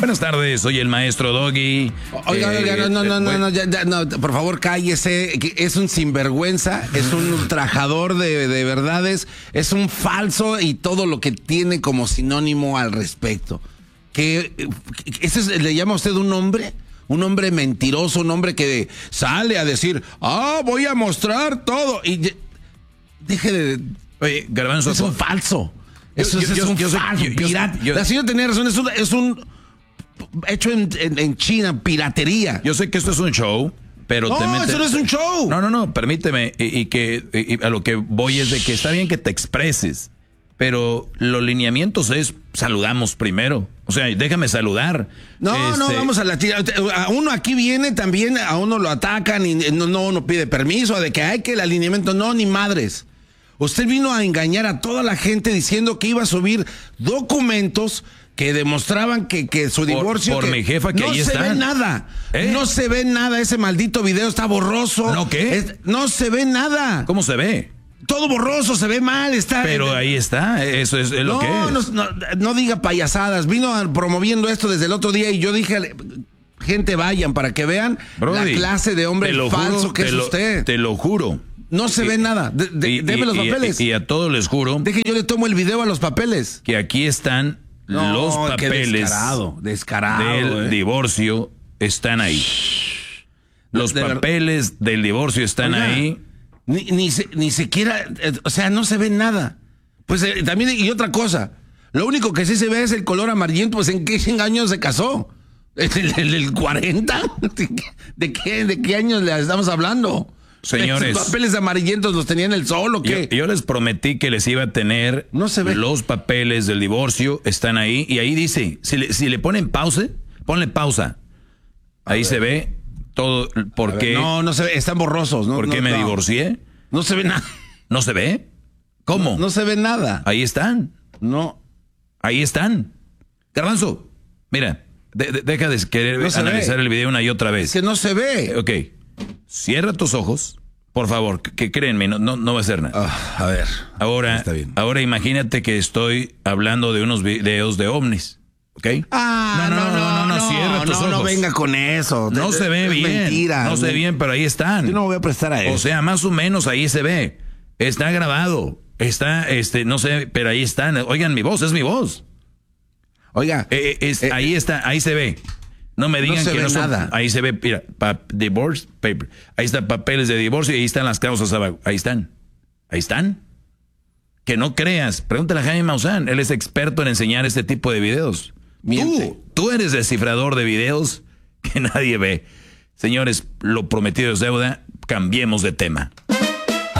Buenas tardes, soy el maestro Doggy. Oiga, no, por favor cállese. Es un sinvergüenza, es un ultrajador de verdades, es un falso y todo lo que tiene como sinónimo al respecto. ¿Le llama a usted un hombre? Un hombre mentiroso, un hombre que sale a decir, voy a mostrar todo. Y deje de... Oye, Garbanzo, es un falso. Eso es un falso, pirata. La señora tenía razón, es un hecho en China, piratería. Yo sé que esto es un show, pero eso no es un show. No, permíteme, y a lo que voy es de que está bien que te expreses, pero los lineamientos es saludamos primero. O sea, déjame saludar. No, vamos a la tira. A uno aquí viene también, a uno lo atacan y no pide permiso, de que hay que el alineamiento, no, ni madres. Usted vino a engañar a toda la gente diciendo que iba a subir documentos que demostraban que su divorcio... Por mi jefa, que ahí está. No se ve nada. No se ve nada. Ese maldito video está borroso. ¿No qué? No se ve nada. ¿Cómo se ve? Todo borroso, se ve mal. Pero ahí está. Eso es lo que es. No diga payasadas. Vino promoviendo esto desde el otro día y yo dije... Gente, vayan para que vean la clase de hombre falso que es usted. Te lo juro. No se ve nada. Deme los papeles. Y a todos les juro. Deje, yo le tomo el video a los papeles. Que aquí están los papeles descarado, del divorcio. Están ahí. Los papeles del divorcio están ahí. Ni siquiera, o sea, no se ve nada. Pues también, y otra cosa. Lo único que sí se ve es el color amarillento. Pues ¿en qué años se casó? ¿El 40? ¿De qué años le estamos hablando? Señores, ¿Esos papeles amarillentos los tenía en el sol o qué? Yo les prometí que les iba a tener. No se ve. Los papeles del divorcio están ahí. Y ahí dice, si le ponen pausa, ponle pausa. Ahí se ve todo. ¿Por qué? No se ve, están borrosos. ¿Por qué me divorcié? No se ve nada. ¿No se ve? ¿Cómo? No se ve nada. Ahí están. No. Ahí están. Garbanzo, mira, deja de querer analizar el video una y otra vez. Es que no se ve. Ok. Cierra tus ojos, por favor, que créenme, no va a ser nada. A ver. Ahora imagínate que estoy hablando de unos videos de ovnis, ¿ok? No, cierra tus ojos. No venga con eso. No se ve bien. Mentira. No se ve bien, pero ahí están. Yo no me voy a prestar a eso. O sea, más o menos ahí se ve. Está grabado. Está, no sé, pero ahí están. Oigan, mi voz, es mi voz. Oiga. Ahí está, ahí se ve. No me digan que no son nada. Ahí se ve, mira, divorce paper. Ahí están papeles de divorcio y ahí están las causas abajo. Ahí están. Ahí están. Que no creas. Pregúntale a Jaime Maussan. Él es experto en enseñar este tipo de videos. Tú eres descifrador de videos que nadie ve. Señores, lo prometido es deuda. Cambiemos de tema.